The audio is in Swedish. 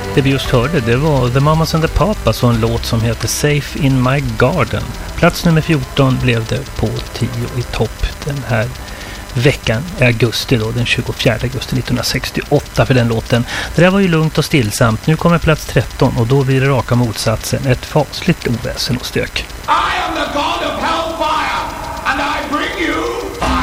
Det vi just hörde, det var The Mamas and the Papas och en låt som heter Safe in My Garden. Plats nummer 14 blev det på 10 i topp den här veckan i augusti då, den 24 augusti 1968 för den låten. Det där var ju lugnt och stillsamt. Nu kommer plats 13 och då blir det raka motsatsen. Ett fasligt oväsen och stök. I am the God of